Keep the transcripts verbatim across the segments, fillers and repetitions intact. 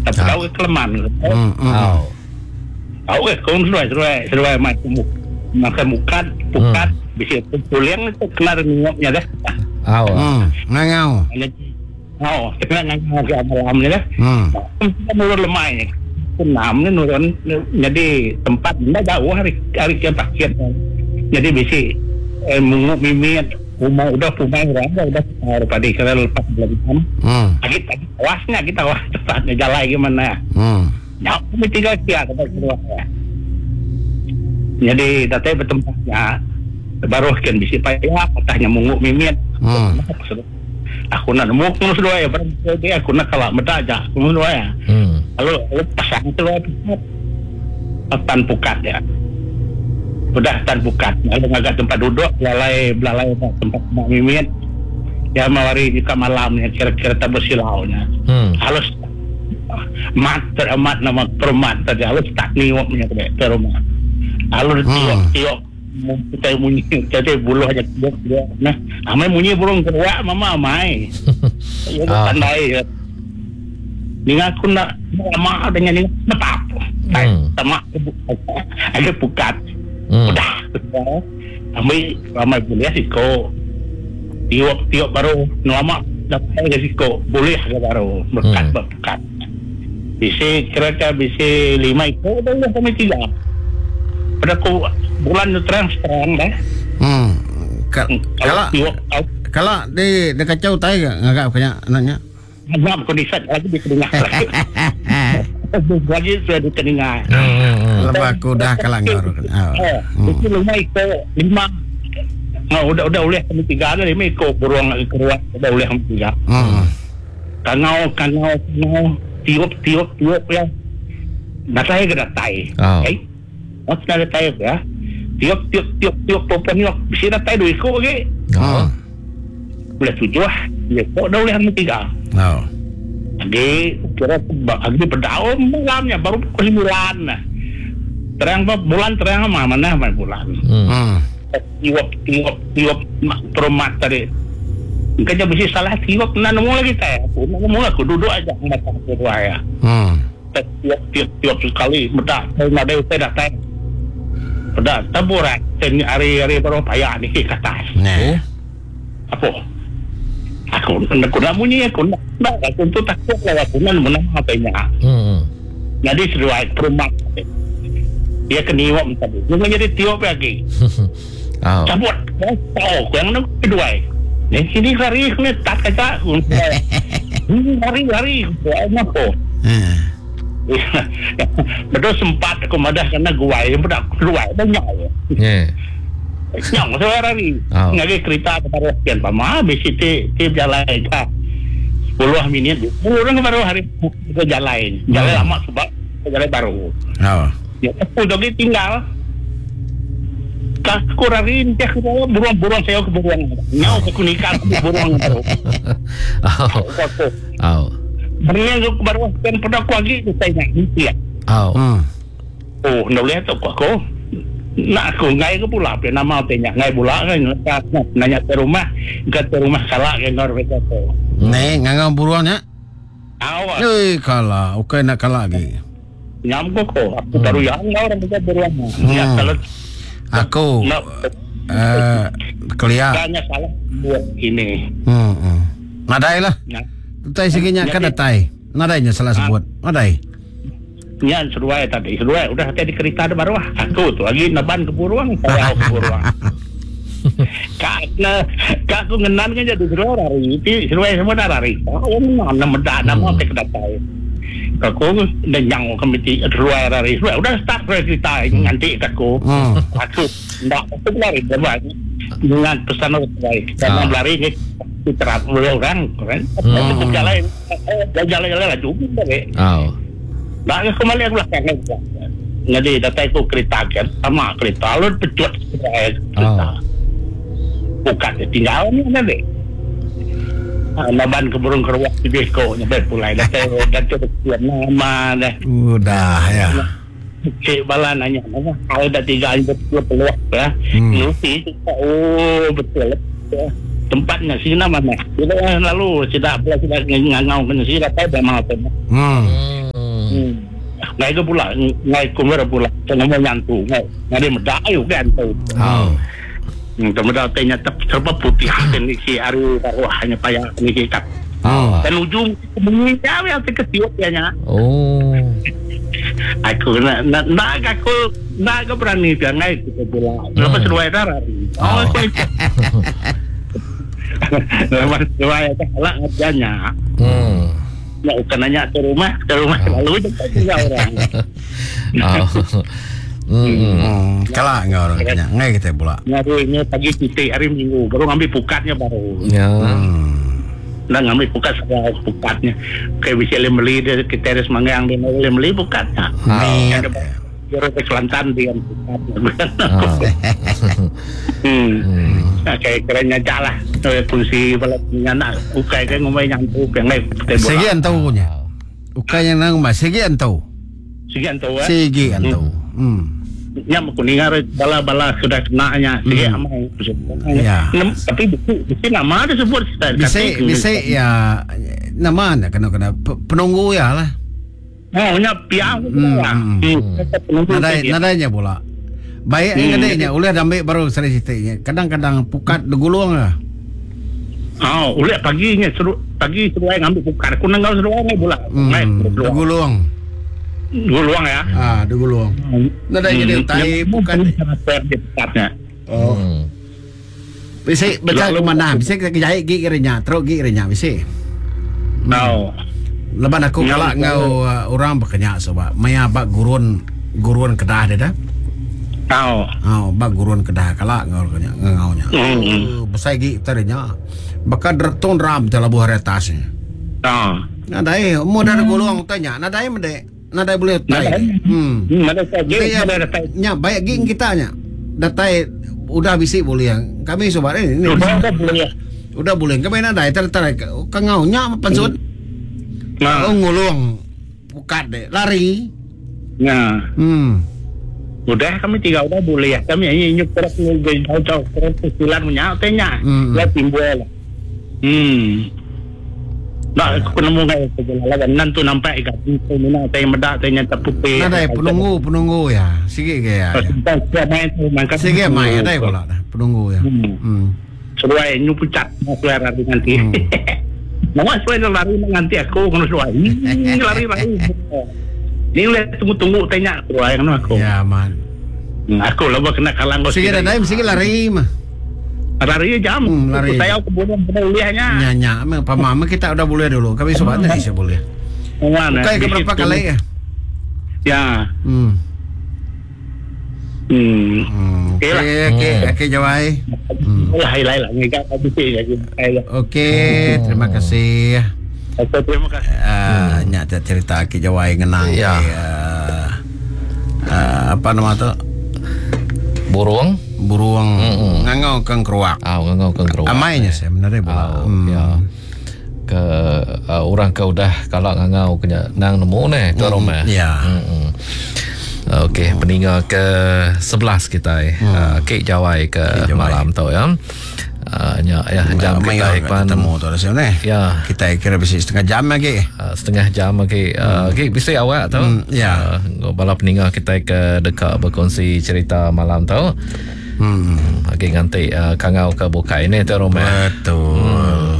tapi kau keleman. Hmm. Oh. Kau ke kau seruai seruai seruai macam makan mukat, pukat, bisa tuliang itu kena niatnya dah. Oh. Hmm. Ngangau. Oh, kena ngangau ke malam ni dah. Hmm. Menurut lemai. Senam ni nurun jadi tempat dah jauh hari hari ke paket. Jadi bisa eh, munguk mimit rumah udah pumai rada udah har pada kira lepas belakang. Hmm. Kita awasnya kita awas tepatnya jalan gimana. Hmm. Ya, kami tiga kia kita keluar ya. Jadi datang bertempatnya baru kan bisa payah katanya munguk mimit. Hmm. Aku nak munguk nus dua ya berarti aku nak kalak mendaja nus dua ya. Hmm. Lalu lalu pasang tu tan pukat ya. Udah tan pukat. Lalu ngagak tempat duduk belalai belalai tempat mak mimit. Ya mawari jika malamnya kira-kira tak bersilaunya. Hmm. Halus mat teramat nama permat tadi halus tak niwaknya ke rumah. Halus tiok tiok kita munyi jadi buluh aja tiok dia. Nah, amai munyi burung keruak mama amai. Ya tandai ya. Dengan aku nak lama adanya ni apa? Hmm. Sama ada pukat. Hmm. Udah. Amai ramai boleh siko. Tiok tiok baru lama dapat siko boleh ke baru berkat Hmm. berkat. Bisa kira-kira bisa lima itu dah kami tiga. Pada ku bulan tu terang terang dah. Hmm. Ka- Kalau tiok kalau di dekat jauh tai ngagak punya anaknya. Agak kondisi lagi di telinga. Lagi sudah di telinga. Hmm. Lepas aku dah kalang ngor. Oh, itu lima itu lima. Nah, udah udah boleh kami tiga ada lima ikut beruang lagi keluar udah boleh kami tiga. Hmm. Kanau kanau kanau tiup tiup tiup ya. Datai ke datai. Oh. Eh, oh sudah datai ya. Tiup tiup tiup tiup popon yok. Bisa datai dua ikut lagi. Oh. Boleh tujuh lah. Ya, kok dah boleh kami tiga. Oh. Lagi kira lagi berdaun malamnya baru pukul sembilan nah. Terang apa bulan terang apa mana mana bulan. Hmm. Hmm. Tiup tiup tiup perumat tadi. Kerja besi salah tiup nak nemu lagi saya. Aku nak nemu aku duduk aja macam tu ya. Hmm. Tiup tiup tiup sekali bedak. Saya nak ada saya dah tanya. Bedak taburan. Saya hari-hari baru payah ni ke atas. Nah. Apa? Aku aku nak bunyi aku nak nak aku tu takut lah aku nak menang apanya. Hmm. Jadi seruai perumat. Dia keniwak tadi. Dia jadi tiup lagi. Oh. Cabut. Oh, yang nak kedua. Ni sini hari ni tak kata. Ini hari-hari apa? Hmm. Betul sempat aku madah kena gua yang bedak keluar banyak. Yeah. Yang saya hari. Oh. Ngagi cerita kepada sekian pama habis itu tim jalan ka. sepuluh minit. sepuluh orang baru hari ke jalan. Jalan lama sebab jalan baru. Oh. Ya, aku jadi tinggal. Aku rarin dia ke burung-burung saya ke burung. Nyau aku nikah ke burung baru. Oh. Oh. Bernyanyi aku baru kan pada aku lagi saya nak ya. Oh. Hmm. Oh, nak lihat tu aku. Nak aku ngai ke pula apa nama tanya ngai pula kan nanya ke rumah ke rumah salah ke ngor mereka tu. Ni ngangau buruannya. Awak Eh kalah, okey nak kalah lagi. nyam ko ko aku baru yang orang mereka beruang. Ya Hmm. kalau Aku nak eh kelia. banyak salah buat ini. Hmm. hmm. Nadai lah. Nah, Tai seginya kan datai. Nadainya salah sebut. Nadai. nya seruai tadi seruai udah tadi kereta ada baru aku tu lagi naban ke buruang saya ke buruang. Karena aku ngenan kan jadi seruai hari itu seruai semua dah hari. Oh, nama mendak nama ke datai. Aku dan komiti seruai hari seruai udah start cerita nanti aku. Hmm. Aku ndak aku lari depan dengan pesan seruai karena lari ke terap orang kan. Aku jalan jalan-jalan lah juga deh. Oh. Nah, kembali aku belakang. Jadi data itu kereta kan sama kereta lalu pecut kereta. Bukan tinggal ni nanti. Naban ke burung keruak di beko nyampe pulai dah dah tu nama dah. Udah ya. Cik bala nanya nama kalau dah tiga betul peluang ya. Nuti oh betul. Tempatnya sini mana? Kita lalu sudah sudah ngangau ke sini dah tahu memang apa. Hmm. Hmm. Ngai ke pula, ngai kumera pula. Tengah mau nyantu, ngai. Ngai dia medai juga antu. Oh. Hmm, kemudian tanya terpa putih dan isi aru arwah hanya payah ni kat. Oh. Dan ujung menginjau yang seketiuk nya. Oh. Aku nak nak nak aku nak ke berani dia ngai kita pula. Lepas dua darah. Oh. Lepas dua darah ngajanya. Hmm. Nak bukan nanya ke rumah, ke rumah lalu dekat juga orang. Oh. Hmm. Hmm, kalak ngau orang kena. Ngai kita pula. Ngaru ini pagi titik hari Minggu baru ngambil pukatnya baru. Ya. Hmm. Dan ngambil pukat segala pukatnya. Kayak bisa beli dia kita ada semangat dia boleh beli pukatnya. Ni Ada kira ke Kelantan dia pukatnya. Oh. Hmm. Hmm. Nah, kayak kerennya jalah. Fungsi balapnya nak ukai kan ngomong nyantu yang lain. Sekian tahu nya. Ukai yang nang mas sekian tahu. Sekian tahu eh. Sekian tahu. Hmm. Nya kuningar bala-bala sudah kenanya sige Hmm. amai. Ya. Nem- Tapi bukti bukti nama ada sebut kita. Bisa bisa ya nama anda kena kena pe- penunggu ya lah. Oh, nya piang tu Hmm, lah. hmm, Hmm. Nadai nadainya pula. Baik Hmm. nadainya boleh ambil baru seri sitiknya. Kadang-kadang pukat degulung lah. Oh, ulek paginya seru pagi seruai ngambil pukat. Aku nanggal seruai ni pula. Ngai Hmm, degulung. degulung. Degulung ya. Ah, degulung. Nadainya dia tai bukan. Pukatnya. Oh. Hmm. Bisa baca ke mana? Bisa ke jahit gigi kerenya, teruk gigi kerenya bisa. No. Lepas aku Ya, kalak betul. ngau uh, orang berkenyak sebab maya bak gurun gurun kedah dia dah. No. Oh, bak gurun kedah kalak ngau kenyak ngau nya. Hmm. Oh, besar gigi terenya. Bakal derton ram dalam buah retasnya. No. Nadai, mau dari gulung tanya, nadai mende, nadai boleh tai. Nadai. Hmm. Hmm, ada saja Kita ada ada tai. nya banyak gigi kita nya. Datai udah bisik boleh yang. Kami sobat ini, ini Sudah ada boleh. udah boleh. Kami nadai tertarik ke ngau nya pensut. Nah. Oh ngulung bukat deh lari. Nah. Hmm. Udah kami tiga udah boleh ya. Kami hanya nyuk terus ngulung jauh-jauh terus silan punya tanya. Hmm. Lah timbul. Hmm. Nah, aku nemu kayak sebelah lawan nanti nampak ikat itu mina tanya medak tanya tepupe. Nadai penunggu penunggu ya. Sikit ke ya. Kita siap main tu mangkat. Sikit mai ada pula dah penunggu ya. Hmm. Hmm. Seruai nyuk pucat mau keluar hari nanti. Hmm. Mau sesuai lari nanti aku kalau seruai. Lari lari. Ni lihat tunggu-tunggu tanya seruai kan aku. Ya man. Aku lah kena kalang kau. Sikit ada sikit lari mah. Lari jam. Hmm, lari. Saya kemudian penulisannya. Nyanya, pamama kita udah boleh dulu. Kami sobatnya bisa boleh. Mana? Kayak berapa kali ya? Ya. Hmm. Hmm. Hmm. Oke, Okey lah. oke, oke Jawai. Hmm. Lah hilang lah ngigak habis ya. Oke, terima kasih. Oke, terima kasih. Ah, nya cerita ke Jawai ngenang. Ya. eh, eh, apa nama tu? Burung. Buruang Mm-mm. ngangau kang keruak. Ah, ngau ke keruak. Amainya saya benar Oh, pula. Hmm. ya. Ke uh, orang ke udah kalau ngangau kena nang nemu ne tu Hmm, rumah. ya. Hmm. Okey, peninggal ke sebelas kita eh. Hmm. Uh, Kek Jawai ke Kek Jawai. malam tu ya. Uh, ya, ya jam kita iklan. Temu tu rasa ni. Ya. Kita kira bisa setengah jam lagi. Uh, setengah jam lagi. Uh, Kek bisa awak tu. Hmm, ya. Uh, bala peninggal kita ke dekat berkongsi cerita malam tu. Hmm. Okey nanti uh, kangau ke buka ini tu rumah. Betul.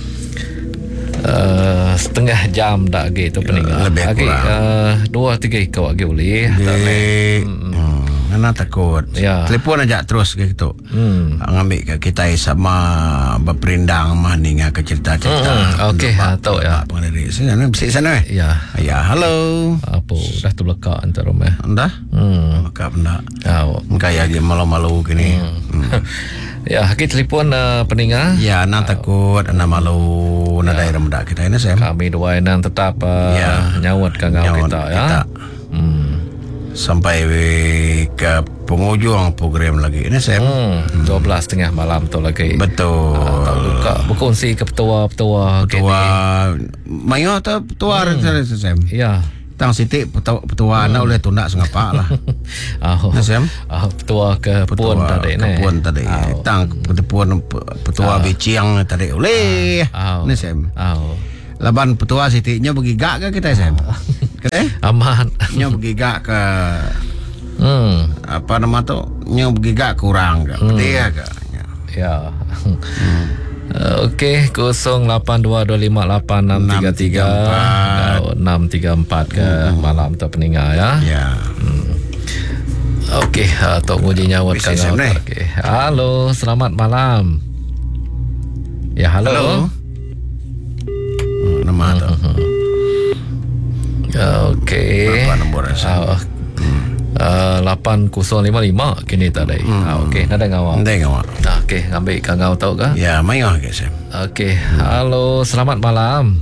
Uh, setengah jam dah gitu peninggal. Lebih Okey, kurang. uh, dua tiga kau lagi boleh. Tak Di, boleh. hmm, Nana takut. Ya. Telefon aja terus ke gitu. Hmm. Ngambil ke kita sama berperindang mah ninga ke cerita-cerita. Hmm, okey, Lupa- ah, tahu ya. lupa pengendali. Sana bisik sana eh. Ya. Ya, halo. Apa dah terlekat antar rumah. Anda? Hmm. Maka benda. Oh. Kayak lagi malu-malu gini. Hmm. Ya, hakik telefon uh, peninggal. Ya, Ana takut, Ana malu, Ana daerah muda kita ini Sam. Kami dua yang tetap uh, Ya. nyawat kangau Nyawat kita ya. kita. Hmm. Sampai we- ke penghujung program lagi ini Sam. Hmm. dua belas tengah malam tu lagi. Betul. Uh, tak buka berkongsi ke petua-petua Petua Mayo atau petua hmm. Sam. Ya. Tang sitik petua, petua anak oleh tundak sengapa lah. Oh. Nah, Sam. Ah, petua ke pun Petua tadi ke ni. puan tadi. Oh. Tang petua petua Ah. biciang tadi oleh. Oh. Ni Sam. Oh. Laban petua sitiknya bagi gak ke kita Sam. Kata? Aman. Nya bergigak ke Hmm. apa nama tu? Nya bergigak kurang ke? Hmm. Dia ke? Nya. Ya. Hmm. Okey, kosong lapan dua dua lima lapan enam tiga tiga enam tiga empat ke hmm. malam tu peninggal ya. Ya. Hmm. Okey, uh, tok nguji nyawa kang. Okey. Halo, selamat malam. Ya, halo. Halo. Hmm, nama tu. Okey. Apa nombor uh, uh, lapan kosong lima lima kini tadi. Hmm. Uh, Okey, nak dengar awak. Dengar awak. Nah, okey, ambil kangau tahu ke? Ya, mayah ke Sam. Okey, halo, selamat malam.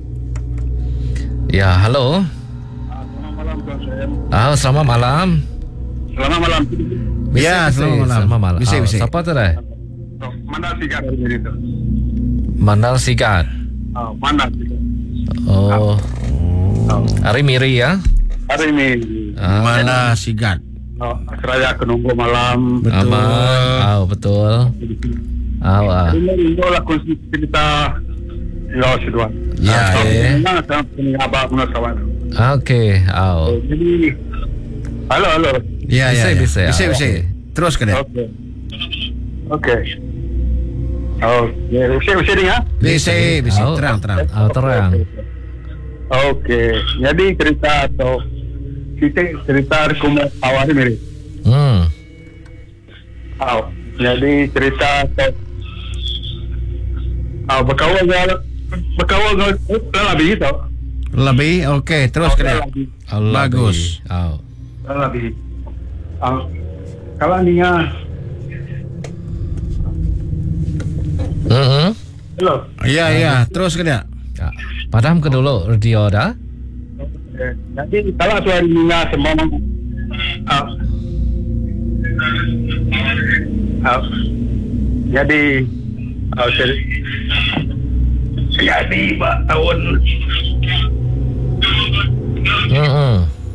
Ya, halo. Selamat malam Tuan Sam. Ah, selamat malam. Selamat malam. Bisa, Ya, bisa, selamat malam. Selamat malam. Bisa, Ah, bisa. Siapa tu dah? Mana sigar hari ini tu? Mandal Sigat. Ah, mana sigar? Oh. Hari Miri ya? Hari ini. Ah, Mana sigat? Oh, seraya kenunggu malam. Betul. Aman. Ah, betul. Ah, ah. Ini itu lah kunci cerita Lo Sidwan. Ya, Okey. Mana saya punya abang punya kawan. Okey. Ah. Jadi, halo halo. Ya, Bisa, ya, ya. bisa. Bisa, Ah, bisa. okey. Terus ke dia. Okey. Okey. Oh, ya, usai usai dengar. Bisa, bisa. Oh. Terang, terang. Ah, terang. Okey. Jadi cerita atau kita cerita rekomend awal ini. Hmm. Oh, jadi cerita atau oh, berkawan dengan berkawan dengan lebih tau. Lebih, okey. Terus ke dia. Allah Bagus. Ah. Lebih. Ah, kalau dia Hmm. hello. Ya, ya. Terus ke dia. Ya. Padam ke dulu radio dah. Okay. Jadi kalau suara dia semua ah, ah, jadi ah, jadi jadi pak tahun Hmm.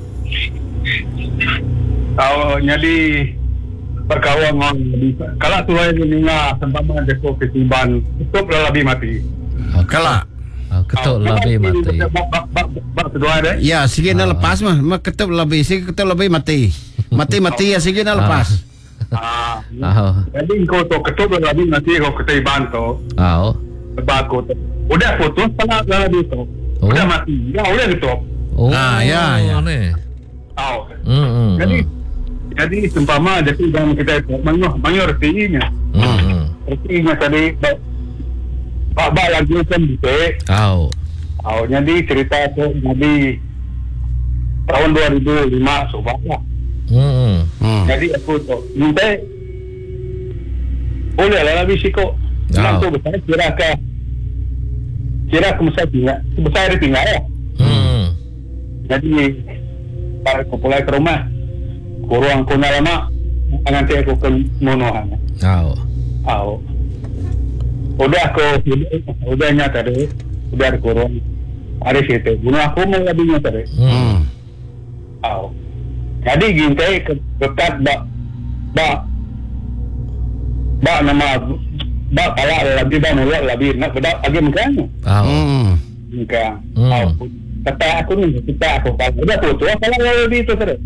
oh, jadi perkawan kalau suara dia sembama dekat ketiban itu lebih mati. Kelak. Ah, ketuk lebih mati. Bak bak bak bak kedua ada. Ya, sige na lepas mah. Mak ketup lebih, sige ketup lebih mati. Mati-mati ya, sige na lepas. Ah. Ah. Jadi kau tu ketuk lebih nanti kau ketiban tu. Ah. Sebab aku tu udah putus pernah lebih tu. Oh. Udah mati. Ya udah gitu. Oh. Ah, ya, ya. Ni. Oh. Hmm. hmm, Jadi hmm. jadi seumpama jadi dalam kita itu manyor manyor tinya. Hmm. hmm. Tinya tadi Pak Pak lagi kan gitu. Ah. Oh, jadi cerita tu jadi tahun dua ribu lima sobat lah. Hmm. Hmm. Jadi aku tu minta boleh lah lebih siko. Ah. Yang tu besar kira ke kira ke besar tinggal besar dia tinggal ya. Hmm. Jadi kalau aku pulang ke rumah kurang kuna lama nanti aku ke monohan. Ah. Oh. Udah aku udah nyata deh. Udah kurang ada situ. Bunuh aku mau lebih nyata deh. Hmm. Oh. Jadi gintai ke dekat bak bak bak nama bak kalau lagi bak mulut lebih nak bedak lagi mukanya. Ah. Hmm. Muka. Hmm. Oh. Kata aku ni kita aku kalau udah foto kalau lebih itu terus.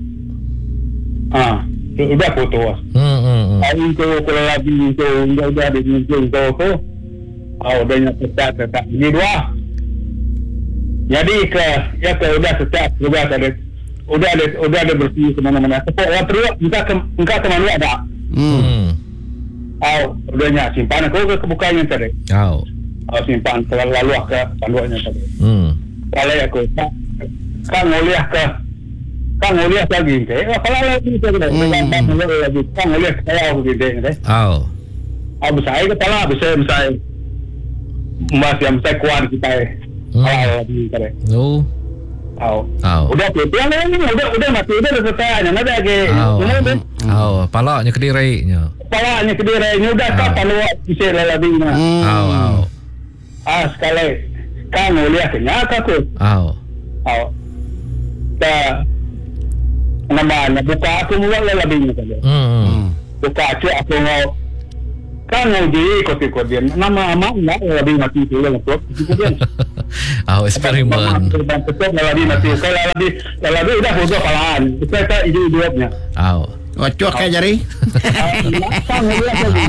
Ah, udah foto. Hmm. Hmm. Hari itu kalau lagi itu udah udah ada muncul itu aku. Oh, udah nyata tetap ini dua. Jadi ke ya ke udah setiap udah ada udah ada udah ada bersih kemana-mana. Sepok orang terus entah ke entah ke mana ada. Hmm. Hmm. Oh, udah nyat simpan aku ke kebukanya tadi. Ah. Oh, simpan terlalu lalu ke panduannya tadi. Hmm. Kalau aku kan ngoliah ke kan ngoliah lagi ke. Kalau lagi itu kan sampai ngoliah lagi kan ngoliah saya aku gitu deh. Ah. Ah, besar kepala besar besar. Mas yang besar kuat kita. Ah, lagi tadi. Oh. Oh. Ah. Udah tu yang ni udah udah mati udah selesai yang ada ke. Ah. Palaknya kedirinya. Kepalanya kediri ni udah tak perlu bisa lagi na. Ah. Ah. Ah, sekali kan ngoliah kenyata aku. Ah. Oh. Ta nama nak buka aku mula lebih ni tadi. Hmm. Hmm. Buka aku aku mau Kan uji kode-kodean nama amat nak lebih mati dulu untuk kemudian Oh, eksperimen. Betul lebih mati. Kalau lebih lebih udah bodoh palaan. Kita tak ide-idenya. Oh. Wacok kayak jari. Kan lihat lagi.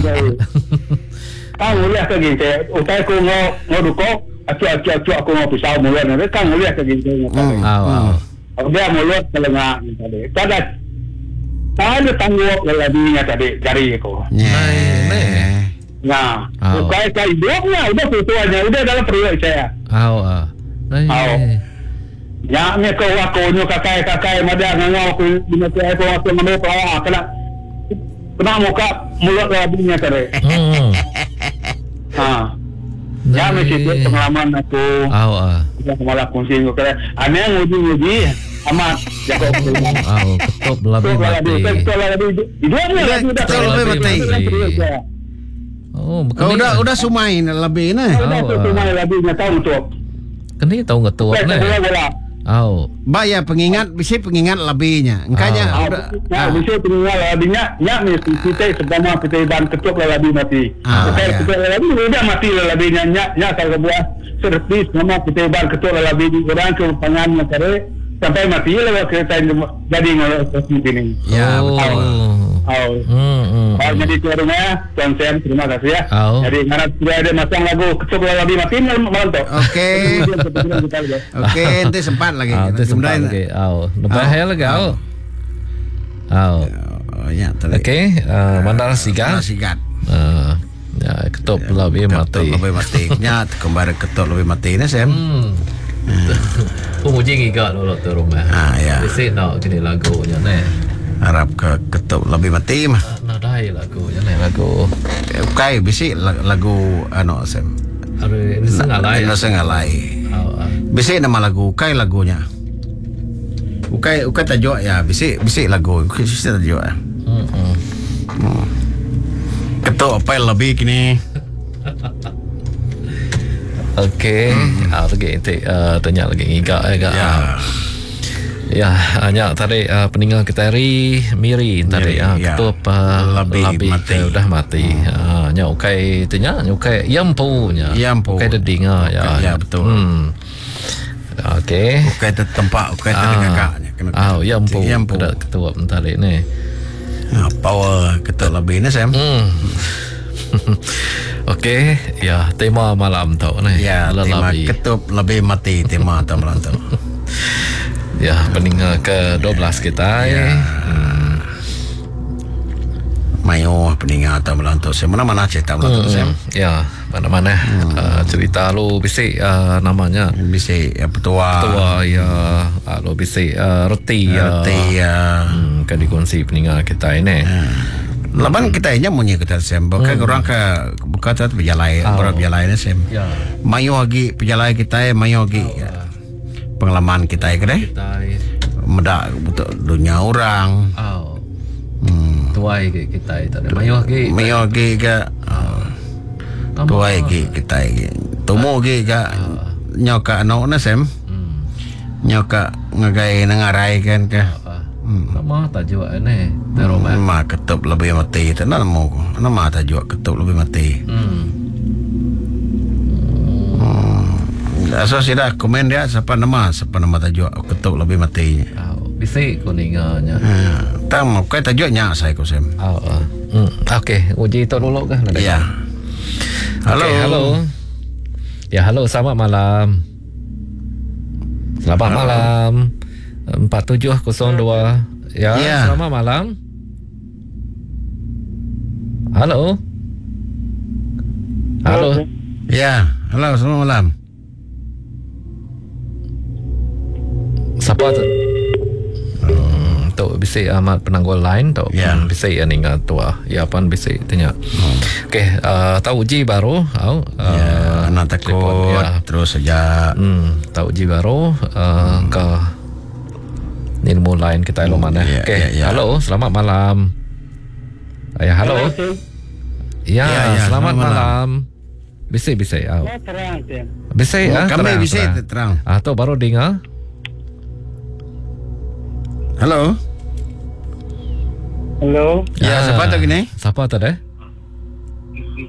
Kan lihat lagi. Utai aku mau mau duko, acu-acu aku mau pisau mulut. Kan lihat lagi. Oh, oh. Dia mulut kelengah tadi. Kada ada tangguh lebihnya tadi cari aku. Nah. Nah, oh. Saya saya hidupnya udah sesuanya udah dalam periode saya. Oh, oh. Oh. Ya, ni kau aku nyu kakai kakai madah ngau aku bina saya aku aku menurut awak kena kena muka mulut lebihnya tadi. Hmm. Ha. Ya, mesti pengalaman aku. Oh, oh. Kita malah kunci aku kena. Aneh nguji-nguji amat jago. Oh, ketup lebih mati. Ketup lebih hidupnya Ketup lebih mati. Oh, Oh, udah udah sumain lebih nah. Udah sumai lebihnya tahu tu. Kini tahu ngetuap Saya nih. bola. Oh. Bayar pengingat, bisa pengingat lebihnya. Engkanya Oh. udah. Ya, bisa tinggal lebihnya, ya mesti kita sebama kita ban ketuk lebih mati. Ah, Kita ya. ketuk lebih udah mati lebihnya, ya, ya kalau buah servis sama kita ban ketuk lebih orang ke pangannya kare sampai mati lah kita jadi ngolok seperti ini. Ya, oh. betul. Oh. Hmm, hmm. Oh, jadi ke rumah, Tuan Sam, terima kasih ya. Oh. Jadi karena sudah ada masang lagu ketuk lebih mati malam tu. Oke. Oke, nanti sempat lagi. Ah, itu sempat lagi. Oh, bahaya lagi. Oh. Oh. Oh, ya, tadi. Okey, uh, mandar sigat. Sigat. Uh, ya, ketup lebih mati. Ketuk lebih mati. Ya, kembali ketuk lebih mati ni Sam. Hmm. Penguji gigat dulu tu rumah. Ah, ya. Mesti nak kini lagunya ni. Harap ke ketuk lebih mati mah. Nadai lagunya ni lagu. Kai bisi lagu ano Sam. Hari ini setengah lain. Ini setengah lain. Oh, ah. Bisi nama lagu Kai lagunya. Ukai ukai tajuk ya bisi bisi lagu bisi tajuk ya. Hmm, hmm. Hmm. Ketuk apa yang lebih kini? Okey, hmm. ah lagi nanti uh, tanya lagi ngigak agak. Ya. Ya, hanya tadi uh, peninggal kita hari Miri tadi Miri, ah ya. ketup uh, Lebih lebih mati. uh, udah mati. Ah, nya ukai tanya ukai yampu nya. Yampu. Ukai deding ah ya. Ya, betul. Hmm. Okey. Ukai tu tempat ukai tu dengan kakaknya. Ah, yampu. Yampu. Kada ketup tadi ni. Ah, power ketuk lebih ni Sam. Hmm. Okey, ya tema malam tu ni. Ya, tema Lelabi. ketup lebih mati tema tu malam tu. Ya, peninggal ke dua belas kita. Ya. Hmm. Mayo peninggal tu malam tu. Sam mana-mana cerita malam tu Sam. Ya, mana-mana hmm. uh, cerita lu bisik uh, namanya Bisi ya petua. tua ya uh, lu bisik uh, roti ya Roti ya. hmm, kan dikongsi peninggal kita ini. Laban kita nya munyi kita Sam. Bukan orang ke bukan tu berjalan, Oh. orang berjalan ni Sam. Ya. Mayo lagi perjalanan kita mayo lagi. Pengalaman kita ke deh. Kita Medak betul dunia orang. oh Hmm. tua ke kita itu. Mayo ke. Mayo lagi ke tua lagi kita lagi. Tumu lagi ke nyoka anak na Sam. Hmm. Nyoka ngagai nangarai kan ke. Hmm. Nama tajuk ini teroma. Ma ketup lebih mati tu nama ko. Nama tajuk ketup lebih mati. Hmm. So sila komen dia siapa nama siapa nama tajuk ketup lebih mati. Oh, bisik kuningnya. Ha, tam kai tajuknya saya ko Sam. Oh, uh. hmm. Okey, uji itu dulu kah? Ya. Halo. Okay, halo. Ya, halo, selamat malam. Selamat halo. malam. empat tujuh kosong dua. Ya, Ya. selamat malam. Halo. Halo. Ya, halo selamat malam. Siapa tu? Hmm, tu bisik amat penanggul lain tu. Ya. Hmm, bisik yang ingat tua. Ya, pan bisik tanya. Hmm. Okey, uh, tahu uji baru. Tahu. Uh, Ya, anak takut ya. terus saja. Hmm, tahu uji baru uh, hmm. ke ilmu lain kita ilmu mana. Ya, Okey, ya, ya. halo, selamat malam. Ya, halo. Ya, Ya, ya, selamat selamat malam. Bisik bisik. Oh. Terang Sam. Bisik ah. Kami terang, bisa terang. terang. Ah, tu baru dengar. Halo. Hello. Ya, siapa tu gini? Siapa tu deh?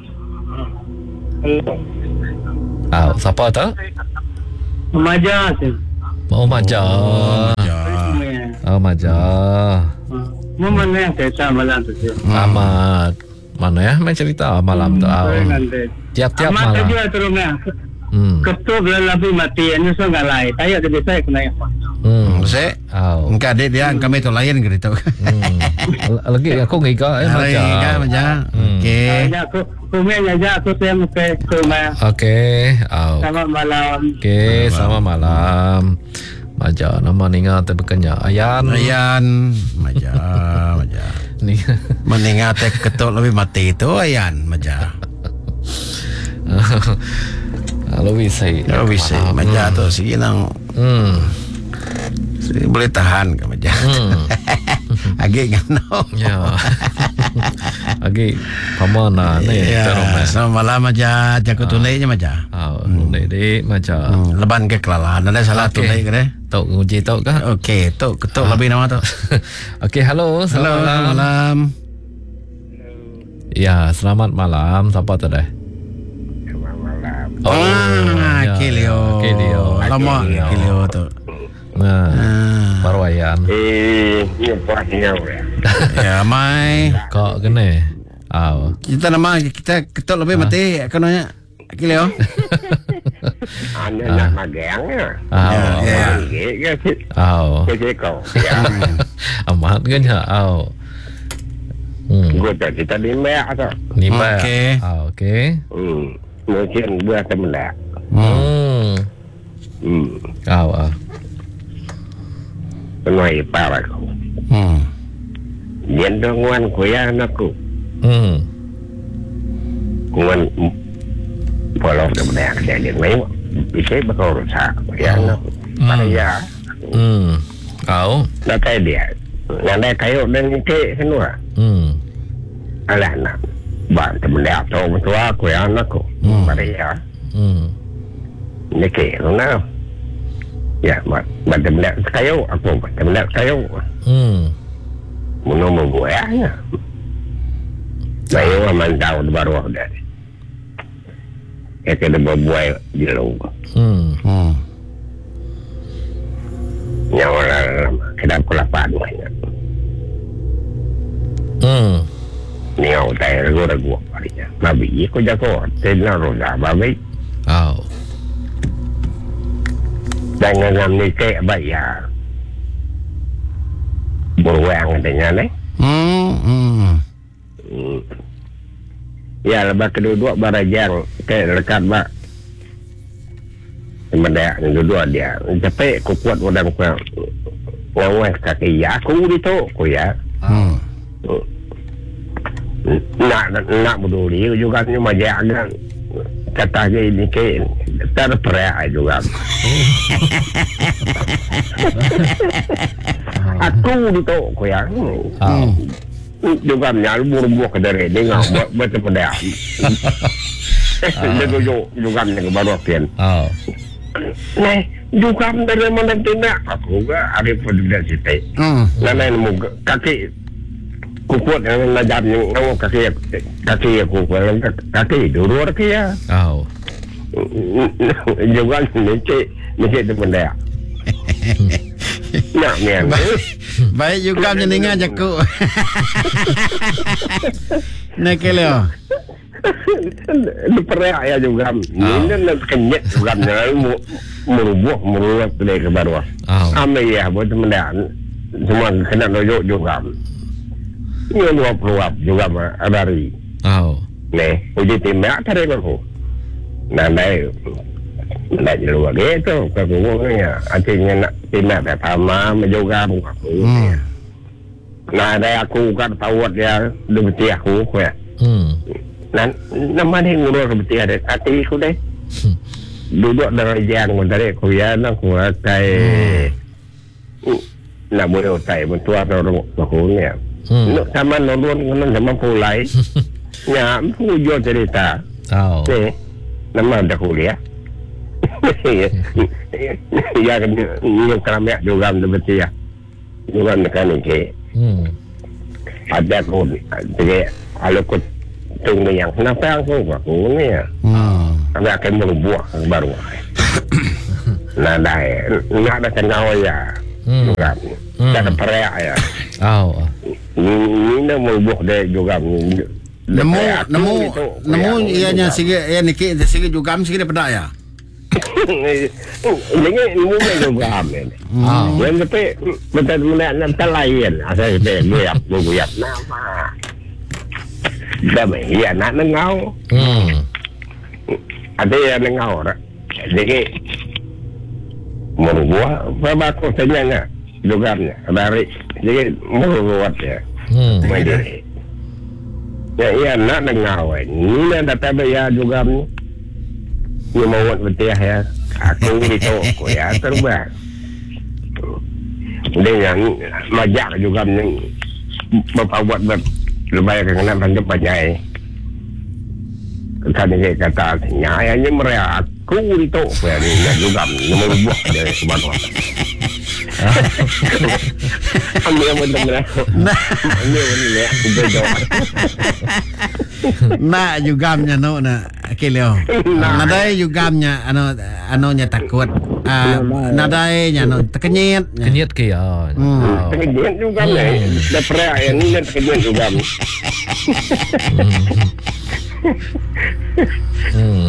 Ah, siapa tu? Maja tu. Oh, Maja. Oh, Maja. Mau mana yang cerita malam tu? Amat. Mana ya main cerita malam tu? Ah. Tiap-tiap Amat malam. saja terusnya. Hmm. Ketua berlalu mati, ini so nggak lain. Tayo jadi saya kena yang. Hmm, se. Oh. Engkau adik dia, kami tu lain gitu. Hmm. Lagi aku ngika eh Hari Maja. kan Maja. Hmm. Okey. Ya, aku, aku punya aja aku saya muka rumah. Okey. Oh. Selamat malam. Okey, selamat malam. Maja nama ninga te bekenya. Ayan. Ayan, Maja, Maja. Ni. Meningat teh ketuk lebih mati itu Ayan, Maja. Lebih saya. Ya bisa Maja tu si nang Hmm. si boleh tahan ke Maja. Hmm. Agi ngano. Ya. Agi pamana ni terus. Selamat malam Maja, jago tunainya Maja. Ah, tunai dek Maja. Hmm, leban ke kelalahan ada salah Okey. tunai ke deh. Tok uji tok kah? Okey, tu ketuk lebih nama tu. Okey, halo. Halo, Selamat malam. malam. Ya, selamat malam. Siapa tu dah? Oh, ah, ya, Kilio. Kilio. Lama Kilio. Kilio tu. Nah, Ah. baru ayan. Eh, ni apa dia? Ya, mai. Kok kena? Aw. Kita nama kita ketuk lebih mati kononnya. Kilio. Anda nak magang ya? Aw. Ya. Ya, ya. Aw. Kau kau. Ya. Amat kan ya? Aw. Hmm. Gua tak kita di mek atau? Ni ba. Okey. Ah, okey. Hmm. Mungkin buat temen dah. Hmm. Hmm. Aw. Ah. Penoi para kau. Hmm. Yang dengan kuya anakku. Hmm. Kuan polos temen dah kerja dia mai. Bisa bakal rusak. Ya anakku. Para ya. Hmm. Aw. Nak kaya dia. Yang dah kayu dan ke semua. Hmm. Alah nak. Bang temen dah tahu betul aku ya anakku. Para ya. Hmm. Ni ke mana? Ya, mak macam nak kayu aku macam nak kayu. Hmm. Mula mula ya. Saya memang tahu baru ada. Ya kena berbuat di luar. Hmm. Hmm. Nyawa lama kena kelapan banyak. Hmm. Ni awak tak ragu-ragu apa dia. Babi aku jago. Tidak roda babi. Aw. Jangan ngam ni ke bayar. Beruang katanya ni. Hmm. Hmm. Hmm. Ya, lepas kedua barajang ke rekat bak. Semendak kedua dia. Capek ku kuat wadang ku. Ngawas kaki ya aku di tu ku ya. Hmm. Nak nak peduli juga ni majak kan. Kata ke ini ke terperak juga. Aku di tu ku ya. Aw. Juga nyal buru-buru ke dari dia ngau buat buat pada. Dia tu juga ni baru pian. Aw. Nah, juga dari mana tindak aku juga ada pada situ. Hmm. Nana nemu kaki kukuat yang najam yang nemu kaki kaki aku kaki dulu kaki ya. Aw. Juga ni cik ni cik tu benda. Nak ni. Baik juga menyeningkan jaku. Nak Kilio. Diperak ya juga. Ini nak kenyat juga ni merubuh merubuh dari ke bawah. Aw. Ame ya buat benda semua kena noyok juga. Ini luap-luap juga dari. Aw. Nih, uji timbak tadi aku. Nah, dah, dah jelas gitu. Kalau ya, artinya nak timbak pertama menjaga aku. Hmm. Nah, dah aku kan tahu dia demi aku, ya. Hmm. Nah, nama dia ngurus demi ada hati aku deh. Duduk dalam jang mentari aku ya, aku kai. Nak boleh kai mentua orang aku ni. Nak sama nonton kan sama pulai. Ya, aku jual cerita. Aw. Ni, nama dah kuliah. Ya kan, ni keramat juga betul ya. Juga mekanik ke. Hmm. Ada aku, jadi kalau aku tunggu yang kenapa aku aku ni ya. Hmm. Kami akan berbuah baru. Nah, dah, nak ada tengah ya. Hmm. Juga. Hmm. Tak ada perak ya. Oh. Ni nak berbuah dia juga. Nemu nemu nemu ianya sige ya niki sige juga sige pedak ya. Ini nemu juga amen. Ah. Yang tapi betul benar nak lain. Asal dia lihat berbuat nama. Dah ya nak ngau. Hmm. Ada yang ngau rak. Jadi berbuah apa aku tanya juga dari jadi berbuat ya. Hmm. Jadi ya iya nak ngau ni nak data ya juga ni. Ni mau betul ya. Aku itu aku ya terbang. Dengan majak juga ni membuat ber lebih kena banyak banyak. Kan dia kata nyayanya mereka aku itu ya ni juga membuat dari sebanyak. Ambil benar-benar. Ambil benar aku berdoa. Nak jugamnya no na kilio. Nadai jugamnya ano anonya takut. Ah nadai nya no tekenyet. Kenyit ke ya. Hmm. Kenyit juga ni. Dah pernah yang ni kenyit juga. Hmm.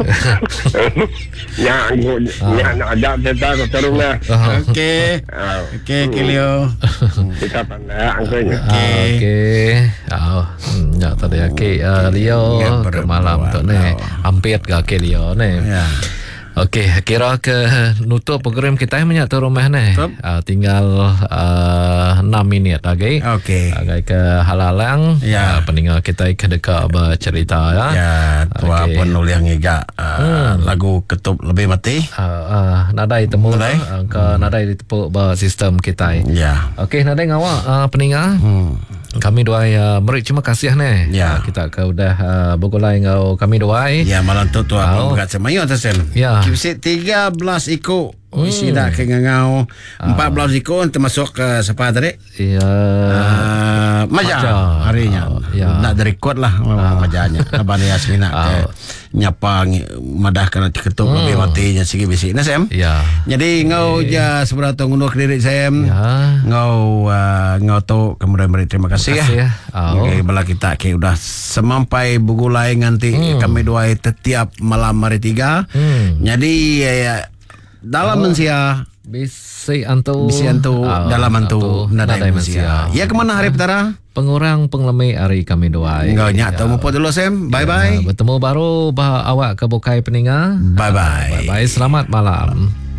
Ya, ya nak ada cerita ke rumah. Okey. Okey kilio. Kita pandai angkanya. Okey. Oh, ya tadi okey Leo ke malam tu ni. Hampir ke Leo ni. Ya. Okey, kira ke nutup program kita menyatu rumah ni. Uh, tinggal uh, enam minit lagi. Okey. Agak ke halalang. Ya. Uh, peninggal kita ke dekat bercerita ya. Ya, tua Okey. pun nulis ngiga uh, lagu ketup lebih mati. Uh, uh, nadai temu Nadai? uh, ke nadai ditepuk ber sistem kita. Ya. Okey, nadai ngawak uh, peninggal. Hmm. Kami doai uh, merik terima kasih ni. Ya. Uh, kita ke udah uh, bergulai ngau kami doai. Ya, malam tu tua Oh. pun berkat semayu atasen. Ya. Kipsit tiga belas ikut. Oh, isi dah ke ngau. empat belas ikut termasuk ke siapa tadi? Ya. Uh, Maja Maja. harinya. Oh, ya. Nak direkod lah memang majanya. Abang Yasmina ke nyapa madah kena ketuk lebih matinya sikit bisik. Nah Sam. Ya. Jadi ngau ja seberapa ngunduh kredit Sam. Ya. Ngau uh, ngau tu kemudian beri terima kasih Terima kasih ya. ya. Oh. Okay, bala kita ke udah semampai bergulai nganti Hmm. kami doai setiap malam hari tiga. Hmm. Jadi ya, ya, dalam Oh. mensia Bisi antu. bisi antu Oh, dalam antu nadai nadai mensia. mensia. Ya kemana hari petara? Pengurang penglemi hari kami doai. Engkau nyak temu po dulu Sam. Bye bye. Ya, bertemu baru bah awak ke Bukai Peninggal. Bye bye. Bye bye. Selamat malam.